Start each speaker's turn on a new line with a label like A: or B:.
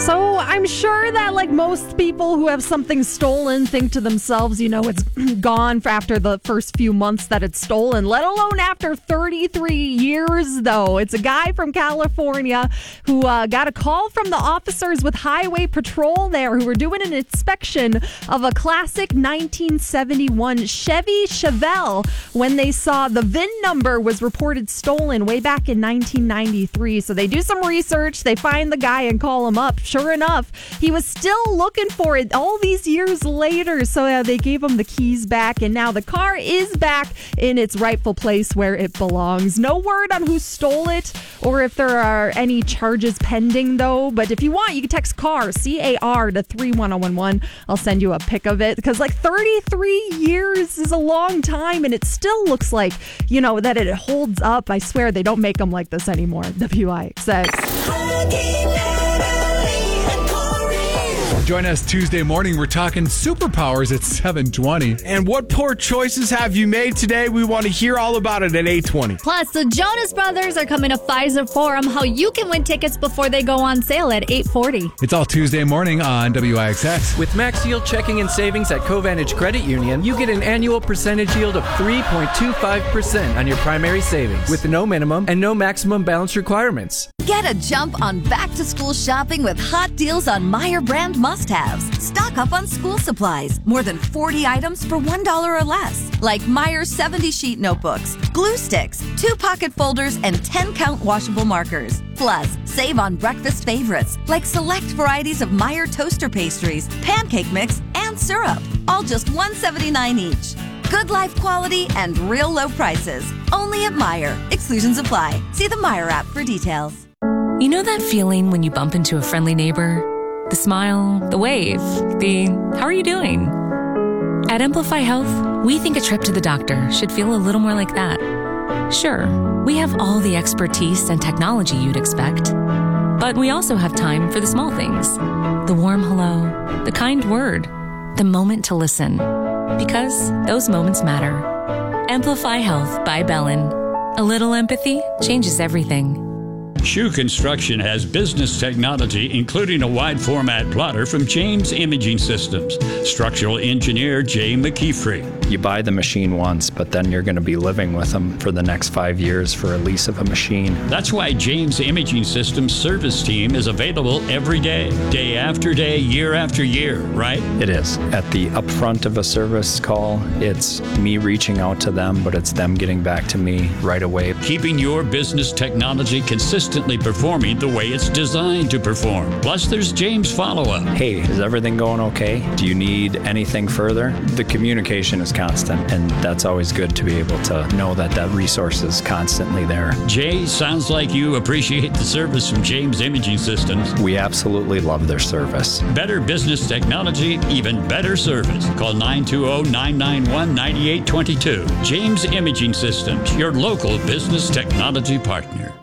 A: So I'm sure that like most people who have something stolen think to themselves, it's gone after the first few months that it's stolen, let alone after 33 years, though. It's a guy from California who got a call from the officers with Highway Patrol there who were doing an inspection of a classic 1971 Chevy Chevelle when they saw the VIN number was reported stolen way back in 1993. So they do some research, they find the guy and call him up. Sure enough, he was still looking for it all these years later. So they gave him the keys back, and now the car is back in its rightful place where it belongs. No word on who stole it or if there are any charges pending, though. But if you want, you can text CAR, C-A-R, to 31011. I'll send you a pic of it, because like 33 years is a long time, and it still looks like, that it holds up. I swear they don't make them like this anymore. WIXX.
B: Join us Tuesday morning. We're talking superpowers at 7:20.
C: And what poor choices have you made today? We want to hear all about it at 8:20.
D: Plus, the Jonas Brothers are coming to Pfizer Forum. How you can win tickets before they go on sale at 8:40.
B: It's all Tuesday morning on WIXX.
E: With Max Yield Checking and Savings at Covantage Credit Union, you get an annual percentage yield of 3.25% on your primary savings, with no minimum and no maximum balance requirements.
F: Get a jump on back-to-school shopping with hot deals on Meijer brand must-haves. Stock up on school supplies. More than 40 items for $1 or less. Like Meijer 70-sheet notebooks, glue sticks, 2 pocket folders, and 10-count washable markers. Plus, save on breakfast favorites, like select varieties of Meijer toaster pastries, pancake mix, and syrup. All just $1.79 each. Good life quality and real low prices. Only at Meijer. Exclusions apply. See the Meijer app for details.
G: You know that feeling when you bump into a friendly neighbor? The smile, the wave, the how are you doing? At Amplify Health, we think a trip to the doctor should feel a little more like that. Sure, we have all the expertise and technology you'd expect, but we also have time for the small things. The warm hello, the kind word, the moment to listen. Because those moments matter. Amplify Health by Bellin. A little empathy changes everything.
H: Shoe Construction has business technology, including a wide format plotter from James Imaging Systems. Structural engineer Jay McKeefrey.
I: You buy the machine once, but then you're going to be living with them for the next 5 years for a lease of a machine.
H: That's why James Imaging Systems service team is available every day after day, year after year, right?
I: It is. At the upfront of a service call, it's me reaching out to them, but it's them getting back to me right away.
H: Keeping your business technology consistently performing the way it's designed to perform. Plus, there's James follow-up.
I: Hey, is everything going okay? Do you need anything further? The communication is constant, and that's always good to be able to know that that resource is constantly there.
H: Jay, sounds like you appreciate the service from James Imaging Systems.
I: We absolutely love their service.
H: Better business technology, even better service. Call 920-991-9822. James Imaging Systems, your local business technology partner.